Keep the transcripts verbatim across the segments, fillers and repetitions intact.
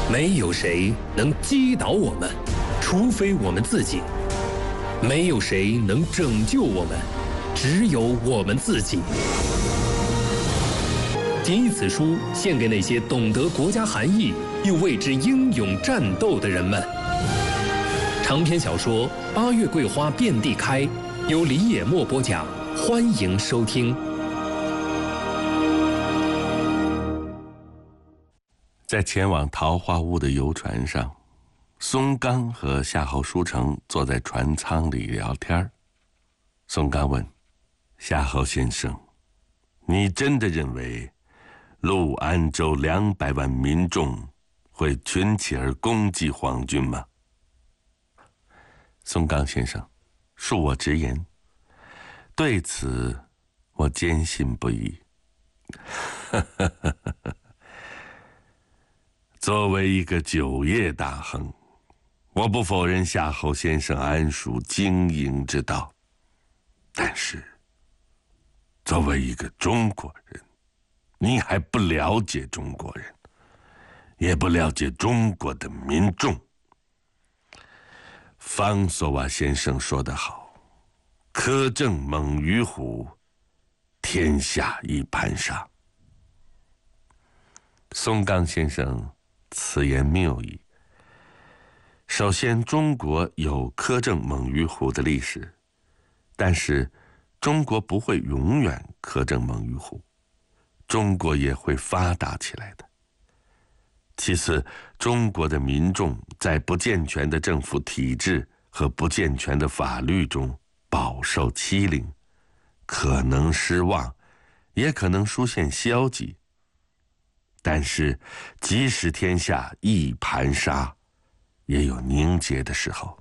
没有谁能击倒我们，除非我们自己；没有谁能拯救我们，只有我们自己。谨以此书献给那些懂得国家含义又为之英勇战斗的人们。长篇小说《八月桂花遍地开》，由李野墨播讲，欢迎收听。 在前往桃花坞的游船上，松冈和夏侯书成坐在船舱里聊天。松冈问夏侯先生：“你真的认为陆安州两百万民众会群起而攻击皇军吗？”松冈先生恕我直言，对此我坚信不疑。作为一个酒业大亨，我不否认夏侯先生谙熟经营之道，但是作为一个中国人，你还不了解中国人，也不了解中国的民众。方索瓦先生说得好，苛政猛于虎，天下一盘沙。松冈先生此言谬矣。首先，中国有苛政猛于虎的历史，但是中国不会永远苛政猛于虎，中国也会发达起来的。其次，中国的民众在不健全的政府体制和不健全的法律中饱受欺凌，可能失望，也可能出现消极。但是，即使天下一盘沙，也有凝结的时候。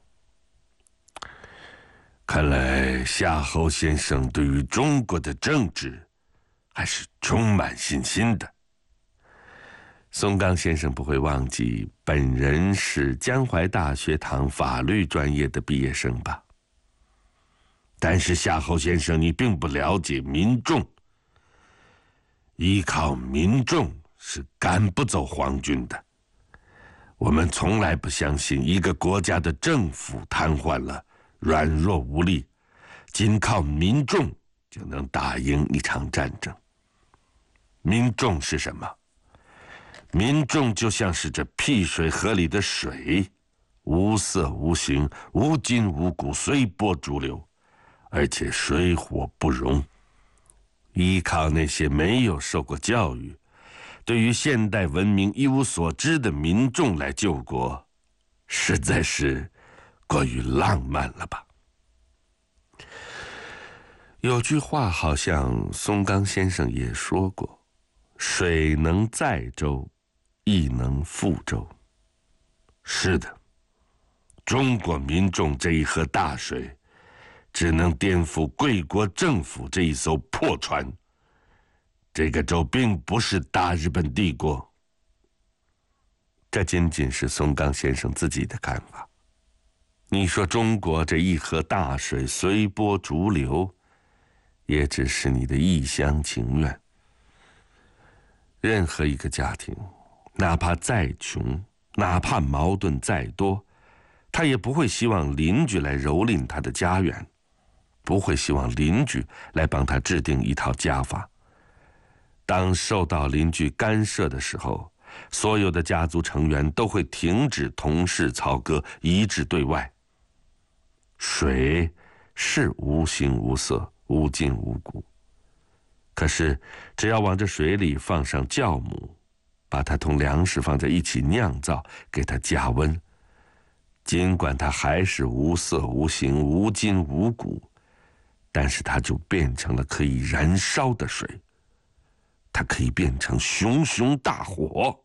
看来夏侯先生对于中国的政治还是充满信心的。松冈先生不会忘记本人是江淮大学堂法律专业的毕业生吧？但是夏侯先生，你并不了解民众。依靠民众是赶不走皇军的。我们从来不相信一个国家的政府瘫痪了，软弱无力，仅靠民众就能打赢一场战争。民众是什么？民众就像是这辟水河里的水，无色无形，无筋无骨，随波逐流，而且水火不容。依靠那些没有受过教育，对于现代文明一无所知的民众来救国，实在是过于浪漫了吧？有句话好像松冈先生也说过：水能载舟，亦能覆舟。是的，中国民众这一河大水，只能颠覆贵国政府这一艘破船。这个州并不是大日本帝国。这仅仅是松冈先生自己的看法。你说中国这一河大水随波逐流，也只是你的一厢情愿。任何一个家庭，哪怕再穷，哪怕矛盾再多，他也不会希望邻居来蹂躏他的家园，不会希望邻居来帮他制定一套家法。当受到邻居干涉的时候，所有的家族成员都会停止同室操戈，一致对外。水是无形无色，无筋无骨，可是只要往这水里放上酵母，把它同粮食放在一起酿造，给它加温，尽管它还是无色无形，无筋无骨，但是它就变成了可以燃烧的水，它可以变成熊熊大火。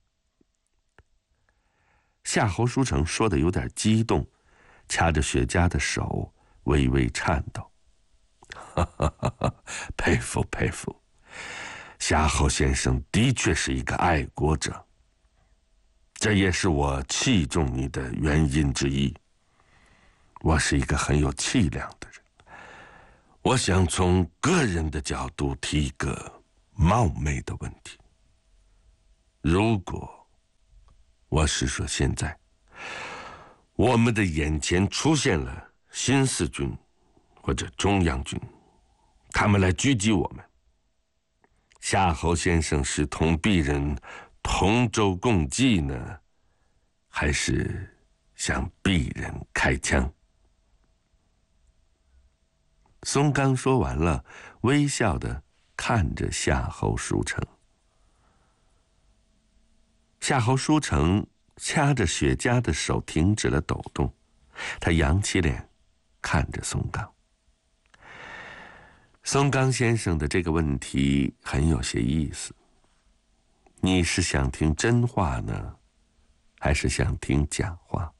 夏侯书成说的有点激动，掐着雪茄的手微微颤抖。哈哈哈哈，佩服佩服，夏侯先生的确是一个爱国者，这也是我器重你的原因之一。我是一个很有气量的人，我想从个人的角度提一个冒昧的问题：如果我是说现在，我们的眼前出现了新四军或者中央军，他们来狙击我们。夏侯先生是同鄙人同舟共济呢，还是向鄙人开枪？松冈说完了，微笑地看着夏侯书成。夏侯书成掐着雪茄的手停止了抖动，他扬起脸看着松冈。松冈先生的这个问题很有些意思，你是想听真话呢，还是想听假话？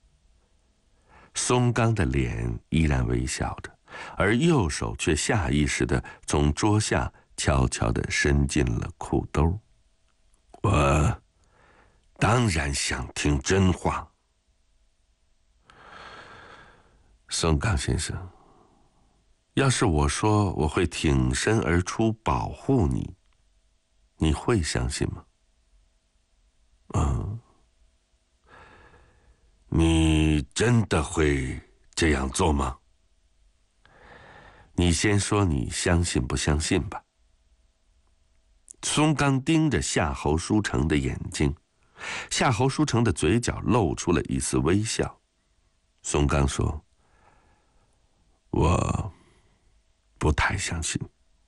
松冈的脸依然微笑着，而右手却下意识地从桌下悄悄地伸进了裤兜。我当然想听真话。松冈先生，要是我说我会挺身而出保护你，你会相信吗？嗯，你真的会这样做吗？你先说你相信不相信吧。松冈盯着夏侯书成的眼睛，夏侯书成的嘴角露出了一丝微笑。松冈说：“我不太相信。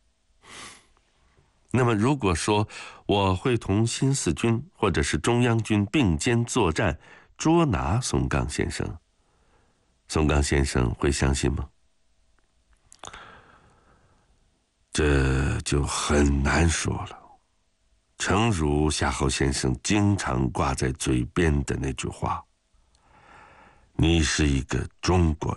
那么如果说我会同新四军或者是中央军并肩作战，捉拿松冈先生，松冈先生会相信吗？”这就很难说了。诚如夏侯先生经常挂在嘴边的那句话：“你是一个中国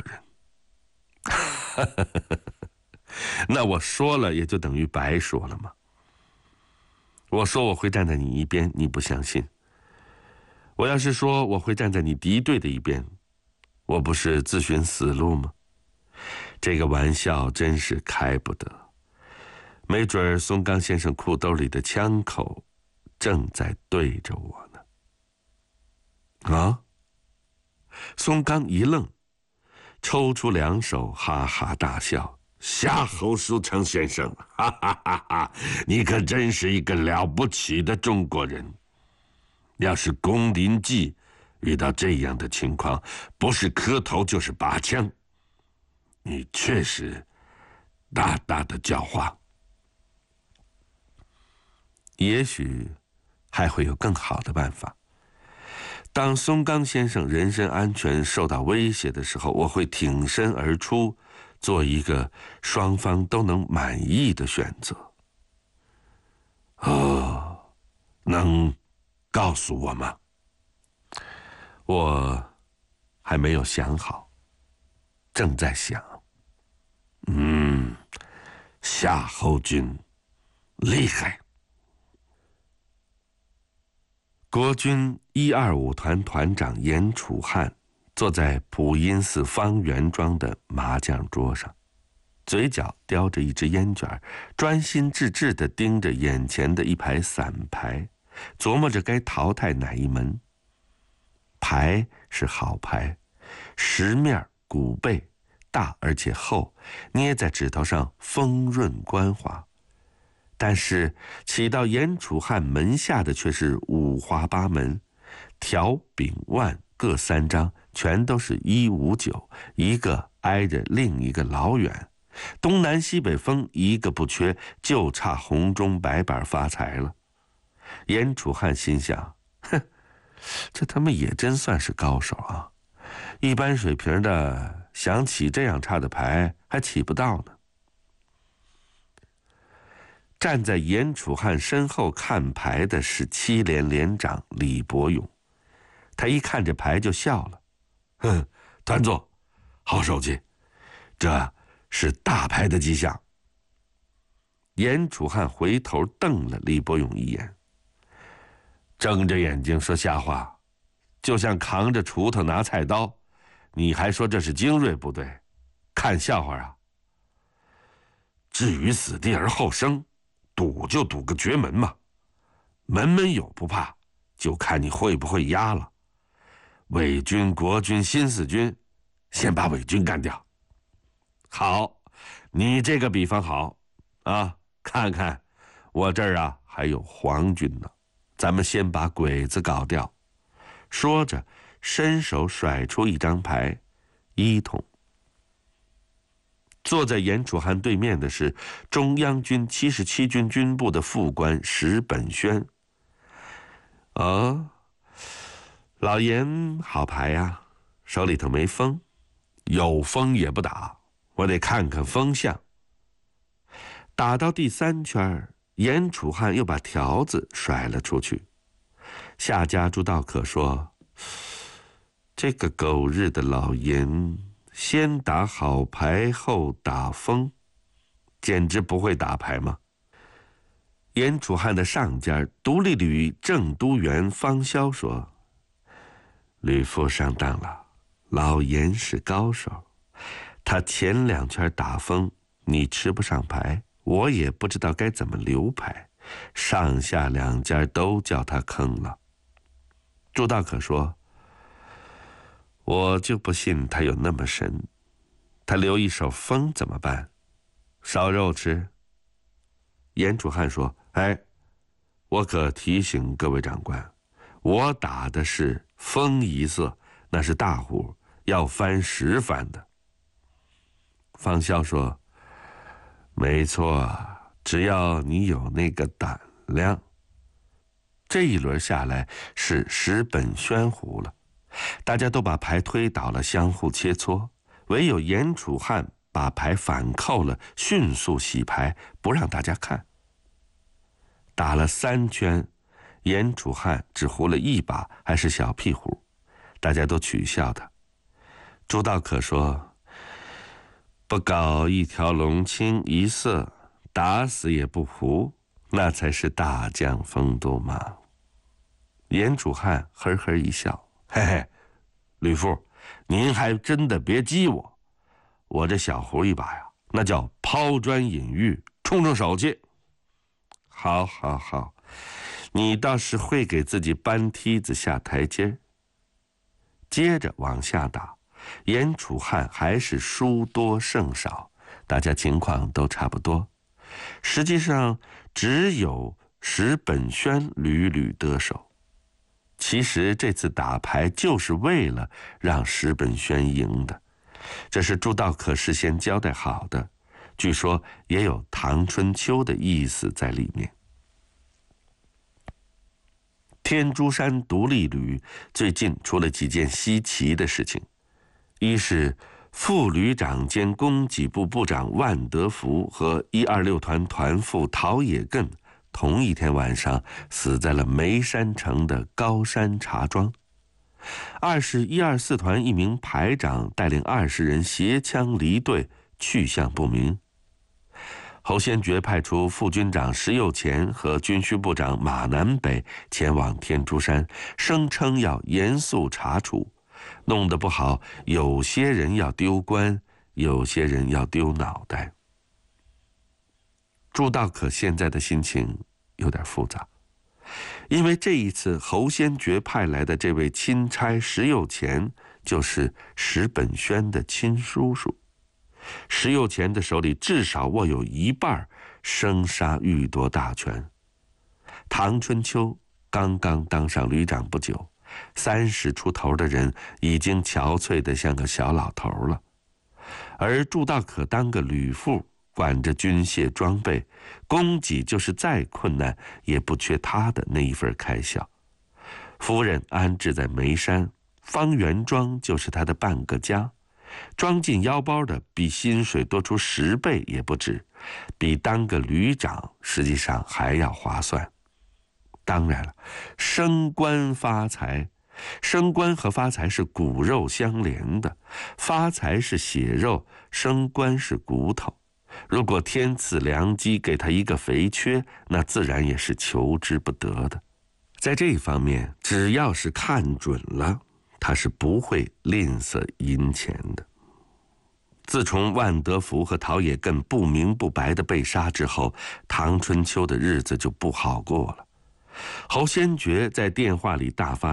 人。”那我说了也就等于白说了吗？我说我会站在你一边，你不相信。我要是说我会站在你敌对的一边，我不是自寻死路吗？这个玩笑真是开不得。没准儿松冈先生裤兜里的枪口正在对着我呢。啊！松冈一愣，抽出两手，哈哈大笑。夏侯书成先生，哈哈哈哈！你可真是一个了不起的中国人。要是宫林计遇到这样的情况，不是磕头就是拔枪。你确实大大的狡猾。也许还会有更好的办法。当松冈先生人身安全受到威胁的时候，我会挺身而出，做一个双方都能满意的选择。哦，能告诉我吗？我还没有想好，正在想。嗯，夏侯君厉害。国军一二五团团长严楚汉坐在普阴寺方圆庄的麻将桌上，嘴角叼着一支烟卷，专心致志地盯着眼前的一排散牌，琢磨着该淘汰哪一门。牌是好牌，实面骨背，大而且厚，捏在指头上丰润光滑。但是起到严楚汉门下的却是五花八门，条柄腕各三张，全都是一五九，一个挨着另一个老远，东南西北风一个不缺，就差红中白板发财了。严楚汉心想：哼，这他妈也真算是高手啊！一般水平的想起这样差的牌还起不到呢。站在严楚汉身后看牌的是七连连长李伯勇，他一看这牌就笑了：“哼，团座，好手气，这是大牌的迹象。”严楚汉回头瞪了李伯勇一眼，睁着眼睛说瞎话，就像扛着锄头拿菜刀，你还说这是精锐部队，看笑话啊？至于死地而后生，赌就赌个绝门嘛，门门有不怕， 就看你会不会压了。伪军、国军、新四军，先把伪军干掉。好，你这个比方好啊！看看，我这儿啊还有皇军呢，咱们先把鬼子搞掉。说着，伸手甩出一张牌，一统。坐在严楚汉对面的是中央军七十七军军部的副官石本宣。哦，老严好牌呀，手里头没风，有风也不打，我得看看风向。打到第三圈，严楚汉又把条子甩了出去。夏家朱道可说：“这个狗日的老严，先打好牌后打风，简直不会打牌吗？”严楚汉的上家独立旅正都员方潇说：“吕父上当了，老严是高手，他前两圈打风，你吃不上牌，我也不知道该怎么留牌，上下两家都叫他坑了。”朱道可说：“我就不信他有那么神，他留一手风怎么办？烧肉吃？”严楚汉说：“哎，我可提醒各位长官，我打的是风一色，那是大户，要翻十番的。”方潇说：“没错，只要你有那个胆量。”这一轮下来是石本宣胡了，大家都把牌推倒了，相互切磋，唯有严楚汉把牌反扣了，迅速洗牌，不让大家看。打了三圈，严楚汉只胡了一把，还是小屁胡，大家都取笑他。朱道可说：“不搞一条龙清一色，打死也不胡，那才是大将风度嘛。”严楚汉呵呵一笑：“嘿嘿，吕父，您还真的别激我，我这小胡一把呀，那叫抛砖引玉，冲冲手去。”“好好好，你倒是会给自己搬梯子下台阶。”接着往下打，严楚汉还是输多胜少，大家情况都差不多。实际上只有石本宣屡屡得手。其实这次打牌就是为了让石本宣赢的，这是朱道可事先交代好的，据说也有唐春秋的意思在里面。天竺山独立旅最近出了几件稀奇的事情，一是副旅长兼供给部部长万德福和一二六团团副陶冶艮同一天晚上死在了眉山城的高山茶庄。二是一二四团一名排长带领二十人携枪离队，去向不明。侯先觉派出副军长石佑乾和军需部长马南北前往天竺山，声称要严肃查处，弄得不好，有些人要丢官，有些人要丢脑袋。朱道可现在的心情有点复杂，因为这一次侯先觉派来的这位钦差石佑乾就是石本宣的亲叔叔，石佑乾的手里至少握有一半生杀予夺大权。唐春秋刚刚当上旅长不久，三十出头的人已经憔悴得像个小老头了，而朱道可当个旅副，管着军械装备，供给就是再困难也不缺他的那一份开销。夫人安置在眉山，方圆庄就是他的半个家，装进腰包的比薪水多出十倍也不止，比当个旅长实际上还要划算。当然了，升官发财，升官和发财是骨肉相连的，发财是血肉，升官是骨头。如果天赐良机给他一个肥缺，那自然也是求之不得的。在这方面，只要是看准了，他是不会吝啬银钱的。自从万德福和陶冶艮不明不白的被杀之后，唐春秋的日子就不好过了。 侯先觉在电话里大发